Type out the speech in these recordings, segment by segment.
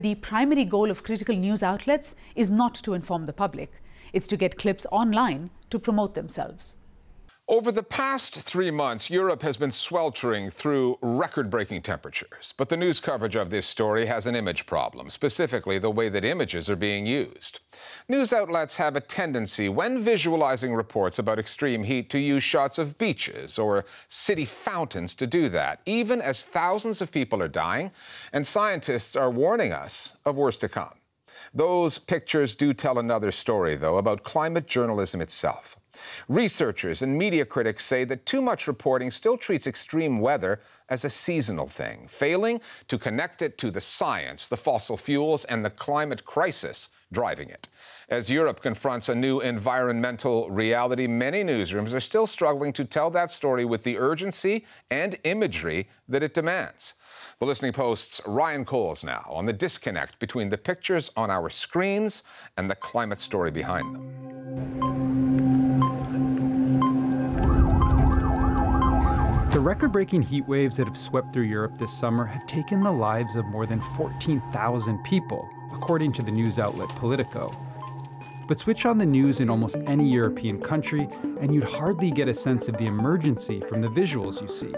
The primary goal of critical news outlets is not to inform the public. It's to get clips online to promote themselves. Over the past 3 months, Europe has been sweltering through record-breaking temperatures. But the news coverage of this story has an image problem, specifically the way that images are being used. News outlets have a tendency, when visualizing reports about extreme heat, to use shots of beaches or city fountains to do that, even as thousands of people are dying, and scientists are warning us of worse to come. Those pictures do tell another story, though, about climate journalism itself. Researchers and media critics say that too much reporting still treats extreme weather as a seasonal thing, failing to connect it to the science, the fossil fuels, and the climate crisis driving it. As Europe confronts a new environmental reality, many newsrooms are still struggling to tell that story with the urgency and imagery that it demands. The Listening Post's Ryan Coles now on the disconnect between the pictures on our screens and the climate story behind them. The record-breaking heat waves that have swept through Europe this summer have taken the lives of more than 14,000 people, according to the news outlet Politico. But switch on the news in almost any European country, and you'd hardly get a sense of the emergency from the visuals you see.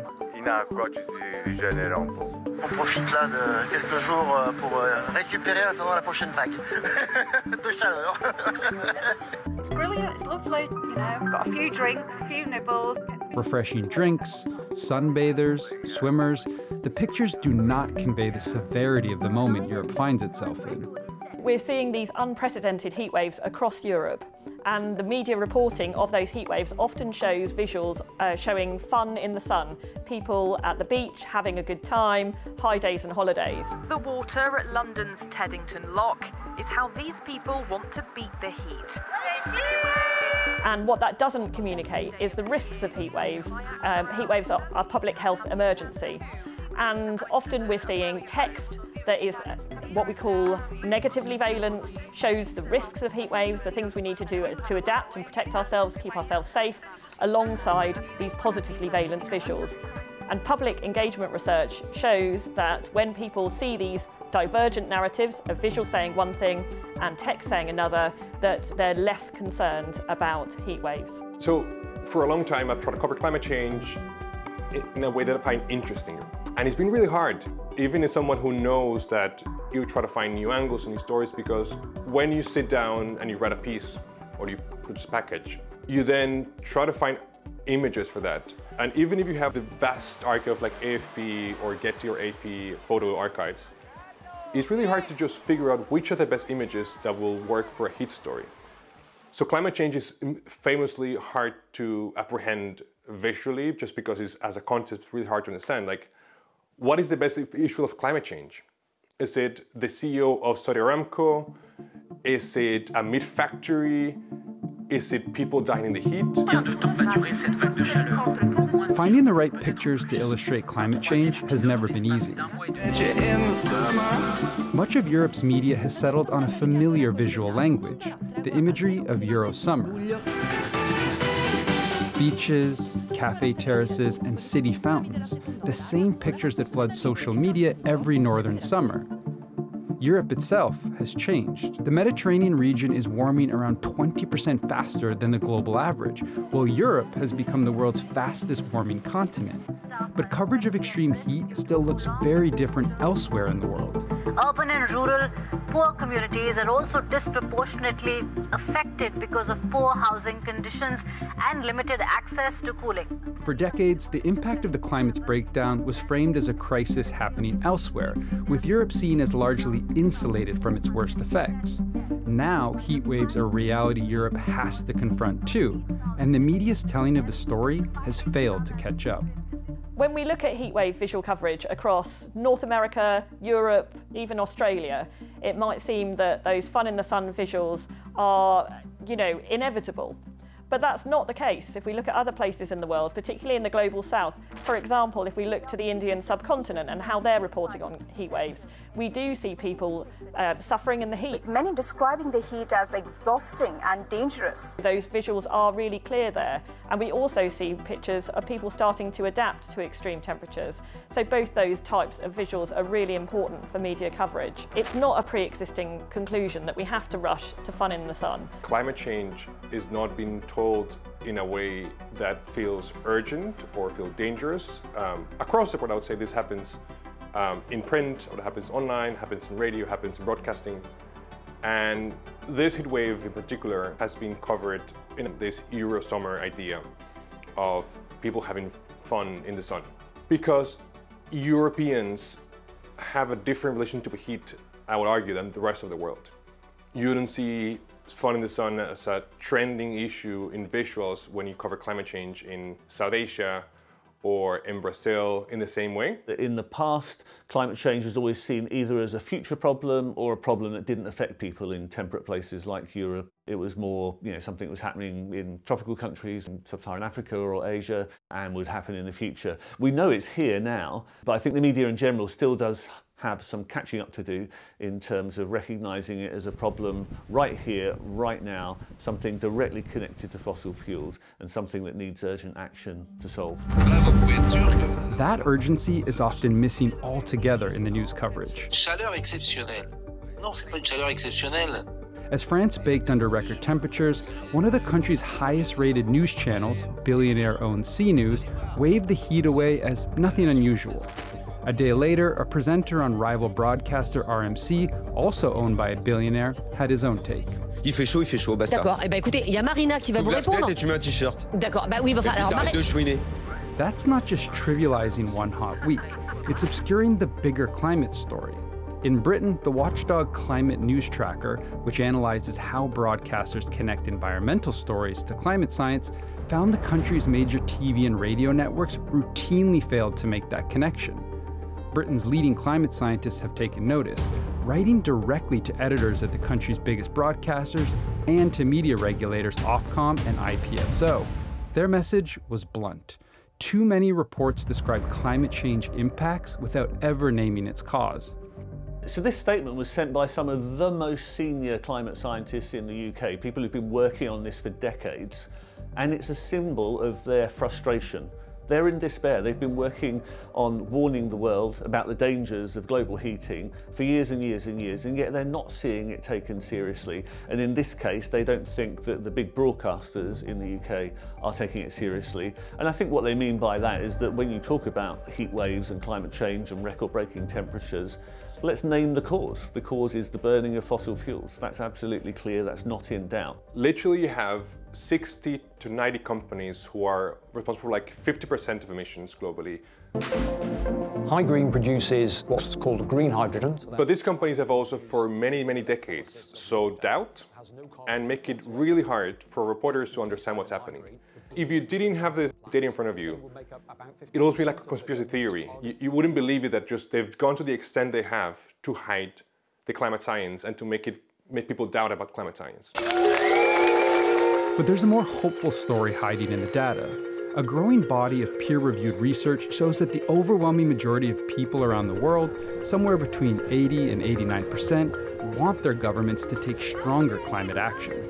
On profite là de quelques jours pour récupérer attendant la prochaine vague de chaleur. It's brilliant, it's lovely, you know, I've got a few drinks, a few nibbles. Refreshing drinks, sunbathers, swimmers, the pictures do not convey the severity of the moment Europe finds itself in. We're seeing these unprecedented heat waves across Europe, and the media reporting of those heat waves often shows visuals showing fun in the sun, people at the beach having a good time, high days and holidays. The water at London's Teddington Lock is how these people want to beat the heat. And what that doesn't communicate is the risks of heat waves. Heat waves are a public health emergency. And often we're seeing text that is what we call negatively valenced, shows the risks of heat waves, the things we need to do to adapt and protect ourselves, keep ourselves safe, alongside these positively valenced visuals. And public engagement research shows that when people see these divergent narratives of visuals saying one thing and text saying another, that they're less concerned about heat waves. So for a long time, I've tried to cover climate change in a way that I find interesting. And it's been really hard, even as someone who knows that you try to find new angles and new stories, because when you sit down and you write a piece or you produce a package, you then try to find images for that. And even if you have the vast archive like AFP or Getty or AP photo archives, it's really hard to just figure out which are the best images that will work for a heat story. So climate change is famously hard to apprehend visually, just because it's, as a concept, really hard to understand. Like, what is the best issue of climate change? Is it the CEO of Saudi Aramco? Is it a meat factory? Is it people dying in the heat? Finding the right pictures to illustrate climate change has never been easy. Much of Europe's media has settled on a familiar visual language, the imagery of Euro summer. Beaches, cafe terraces, and city fountains, the same pictures that flood social media every northern summer. Europe itself has changed. The Mediterranean region is warming around 20% faster than the global average, while Europe has become the world's fastest warming continent. But coverage of extreme heat still looks very different elsewhere in the world. Urban and rural poor communities are also disproportionately affected because of poor housing conditions and limited access to cooling. For decades, the impact of the climate's breakdown was framed as a crisis happening elsewhere, with Europe seen as largely insulated from its worst effects. Now, heat waves are a reality Europe has to confront too, and the media's telling of the story has failed to catch up. When we look at heatwave visual coverage across North America, Europe, even Australia, it might seem that those fun in the sun visuals are, inevitable. But that's not the case if we look at other places in the world, particularly in the global south. For example, if we look to the Indian subcontinent and how they're reporting on heat waves, we do see people suffering in the heat. Many describing the heat as exhausting and dangerous. Those visuals are really clear there. And we also see pictures of people starting to adapt to extreme temperatures. So both those types of visuals are really important for media coverage. It's not a pre-existing conclusion that we have to rush to fun in the sun. Climate change is not being told in a way that feels urgent or feels dangerous. Across the board, I would say this happens in print, or it happens online, happens in radio, happens in broadcasting. And this heat wave in particular has been covered in this Euro-summer idea of people having fun in the sun. Because Europeans have a different relationship to heat, I would argue, than the rest of the world. You don't see fun in the sun as a trending issue in visuals when you cover climate change in South Asia or in Brazil in the same way. In the past, climate change was always seen either as a future problem or a problem that didn't affect people in temperate places like Europe. It was more, something that was happening in tropical countries in sub-Saharan Africa or Asia and would happen in the future. We know it's here now, but I think the media in general still does have some catching up to do in terms of recognising it as a problem right here, right now, something directly connected to fossil fuels and something that needs urgent action to solve. That urgency is often missing altogether in the news coverage. Chaleur exceptionnelle. Non, c'est pas une chaleur exceptionnelle. As France baked under record temperatures, one of the country's highest-rated news channels, billionaire-owned CNews, waved the heat away as nothing unusual. A day later, a presenter on rival broadcaster RMC, also owned by a billionaire, had his own take. Il fait chaud, basta. D'accord, eh ben écoutez, il y a Marina qui va vous répondre. Et tu mets un t-shirt. D'accord, bah oui, enfin alors arrête de chouiner. That's not just trivializing one hot week, it's obscuring the bigger climate story. In Britain, the watchdog Climate News Tracker, which analyzes how broadcasters connect environmental stories to climate science, found the country's major TV and radio networks routinely failed to make that connection. Britain's leading climate scientists have taken notice, writing directly to editors at the country's biggest broadcasters and to media regulators Ofcom and IPSO. Their message was blunt. Too many reports describe climate change impacts without ever naming its cause. So this statement was sent by some of the most senior climate scientists in the UK, people who've been working on this for decades, and it's a symbol of their frustration. They're in despair. They've been working on warning the world about the dangers of global heating for years and years and years, and yet they're not seeing it taken seriously. And in this case, they don't think that the big broadcasters in the UK are taking it seriously. And I think what they mean by that is that when you talk about heat waves and climate change and record-breaking temperatures, let's name the cause. The cause is the burning of fossil fuels. That's absolutely clear, that's not in doubt. Literally you have 60 to 90 companies who are responsible for like 50% of emissions globally. Hygreen produces what's called green hydrogen. But these companies have also for many, many decades sowed doubt and make it really hard for reporters to understand what's happening. If you didn't have the data in front of you, it would be like a conspiracy theory. You wouldn't believe it that just they've gone to the extent they have to hide the climate science and to make people doubt about climate science. But there's a more hopeful story hiding in the data. A growing body of peer-reviewed research shows that the overwhelming majority of people around the world, somewhere between 80 and 89%, want their governments to take stronger climate action.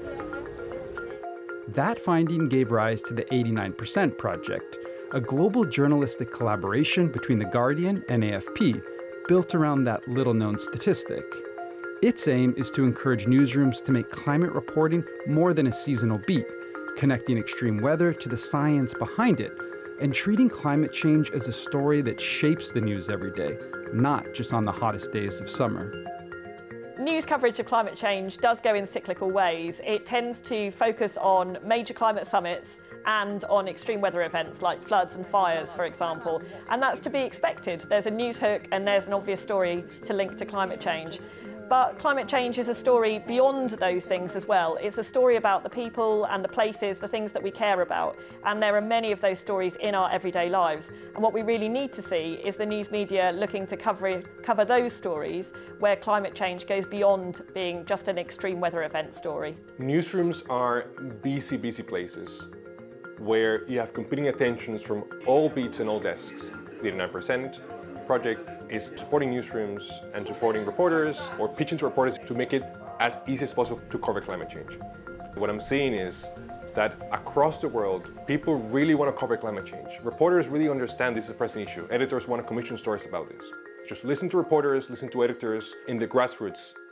That finding gave rise to the 89% Project, a global journalistic collaboration between The Guardian and AFP, built around that little-known statistic. Its aim is to encourage newsrooms to make climate reporting more than a seasonal beat, connecting extreme weather to the science behind it, and treating climate change as a story that shapes the news every day, not just on the hottest days of summer. News coverage of climate change does go in cyclical ways. It tends to focus on major climate summits and on extreme weather events like floods and fires, for example. And that's to be expected. There's a news hook and there's an obvious story to link to climate change. But climate change is a story beyond those things as well. It's a story about the people and the places, the things that we care about. And there are many of those stories in our everyday lives. And what we really need to see is the news media looking to cover those stories where climate change goes beyond being just an extreme weather event story. Newsrooms are busy places where you have competing attentions from all beats and all desks. The 89% project is supporting newsrooms and supporting reporters or pitching to reporters to make it as easy as possible to cover climate change. What I'm seeing is that across the world, people really want to cover climate change. Reporters really understand this is a pressing issue. Editors want to commission stories about this. Just listen to reporters, listen to editors in the grassroots